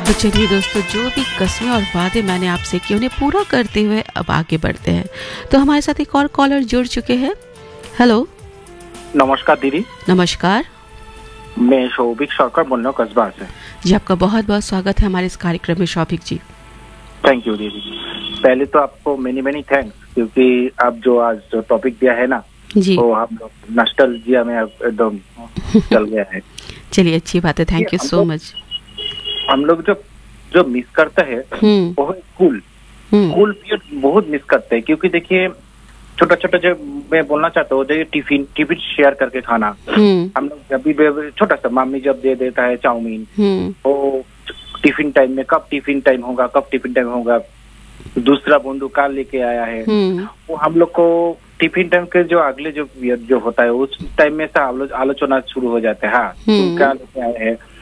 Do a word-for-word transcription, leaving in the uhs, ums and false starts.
तो चलिए दोस्तों, जो भी कस्में और वादे मैंने आपसे किए उन्हें पूरा करते हुए अब आगे बढ़ते हैं। तो हमारे साथ एक और कॉलर जुड़ चुके हैं। हेलो, नमस्कार दीदी। नमस्कार, मैं शौभिक सरकार बोल रहा हूँ कस्बा से। जी, आपका बहुत बहुत स्वागत है हमारे इस कार्यक्रम में शौभिक जी। थैंक यू दीदी। पहले तो आपको मेनी मेनी थैंक्स, क्योंकि आप जो आज जो टॉपिक दिया है ना, जी, तो हम लोग नॉस्टैल्जिया में एकदम चल गया है। चलिए, अच्छी बात है, थैंक यू सो मच। हम लोग जो जो मिस करते हैं वो है स्कूल स्कूल पीरियड बहुत मिस करते हैं, क्योंकि देखिए छोटा छोटा जो मैं बोलना चाहता हूँ, देखिए टिफिन टिफिन शेयर करके खाना। हम लोग जब भी छोटा सा मम्मी जब दे देता है चाउमीन, वो टिफिन टाइम में कब टिफिन टाइम होगा कब टिफिन टाइम होगा, दूसरा बंधु कार लेके आया है, वो हम लोग को टिफिन टाइम के जो अगले जो जो होता है उस टाइम में से आलोचना शुरू हो जाते हैं। हाँ, तुम क्या लेके आए हैं,